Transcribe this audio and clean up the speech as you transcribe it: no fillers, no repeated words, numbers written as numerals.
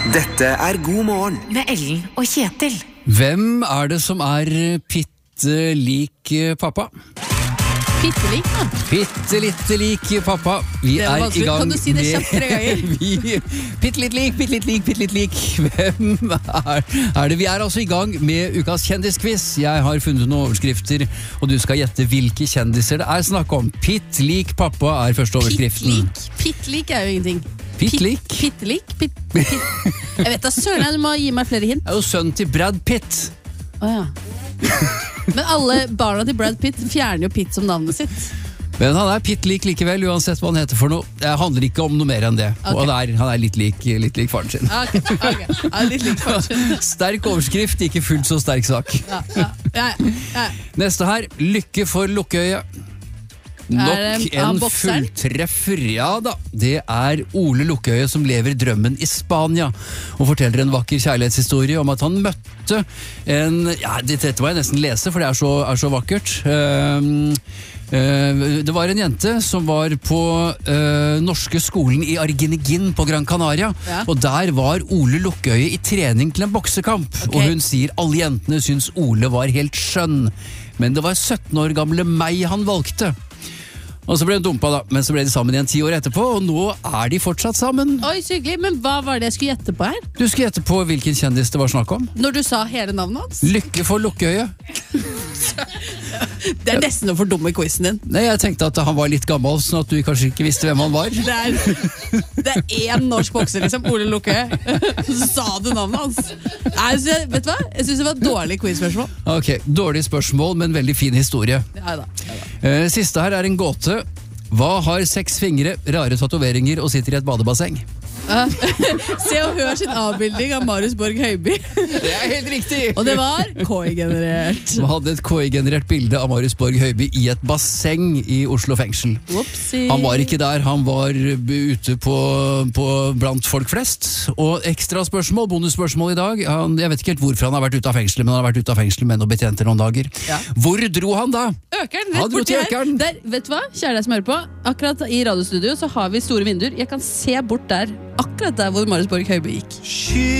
Dette God morgen med Ellen og Kjetil. Hvem det som pitte lik pappa? Pitte lik, da. Pitte litt lik pappa. Vi Det var I gang Kan du si det kjapt 3 ganger? Pitte litt lik, pitte litt lik, pitte litt lik. Hvem det? Vi altså I gang med ukas kjendisquiz. Jeg har funnet noen overskrifter, og du skal gjette hvilke kjendiser det snakk om. Pitt lik pappa første overskriften. Pitt lik jo ingenting. Pitt lik? Pitt lik? Jeg vet da, søren, du må gi meg flere hint. Det jo sønnen til Brad Pitt. Ja. Men alle barna til Brad Pitt fjerner jo Pitt som navnet sitt. Men han Pitt lik likevel, uansett hva han heter for noe. Det handler ikke om noe mer enn det. Okay. Og han litt lik faren sin. Okay. Litt lik faren sin. Sterk overskrift, ikke fullt så sterk sak. Ja. Neste her, lykke for Lukkøye. Nok en fulltreffer. Ja da, det Ole Lukkøye som lever drømmen I Spania og forteller en vakker kjærlighetshistorie om at han møtte en, dette må jeg nesten lese for det så vakkert. Det var en jente som var på norske skolen I Argenegin på Gran Canaria, og der var Ole Lukkøye I trening til en boksekamp, og hun sier alle jentene synes Ole var helt skjønn, men det var 17 år gamle meg han valgte. Og så ble hun dumpa da, men så ble de sammen igjen 10 år etterpå, og nå de fortsatt sammen. Oi, så hyggelig, men hva var det jeg skulle gjette på her? Du skulle gjette på hvilken kjendis det var snakk om. Når du sa hele navnet hans? Lykke for Lukkøye. Det nesten å fordumme quizen din. Nei, jeg tenkte at han var litt gammel, sånn at du kanskje ikke visste hvem han var. Det en norsk bokser, liksom, Ole Lukkøye. Så sa du navnet hans. Nei, vet du hva? Jeg synes det var et dårlig quizspørsmål. Ok, dårlig spørsmål, men veldig fin historie. Ja da. Siste her en gåte. Hva har 6 fingre, rare tatoveringer og sitter I et badebasseng? Se og hør sin avbildning av Marius Borg Høiby. Det helt riktig. Og det var KI-generert. Man hadde et KI-generert bilde av Marius Borg Høiby I et basseng I Oslo fengsel. Whoopsie. Han var ikke der, han var ute på blant folk flest. Og ekstra spørsmål, bonusspørsmål I dag. Jeg vet ikke helt hvorfor han har vært ute av fengselet, men han har vært ute av fengselet med noen betjente noen dager. Hvor dro han da? Økeren, Han dro til Økeren. Der, vet du hva, kjære deg som hører på, akkurat I radiostudio så har vi store vinduer. Jeg kan se bort der, akkurat der hvor Marius Borg Høiby gikk.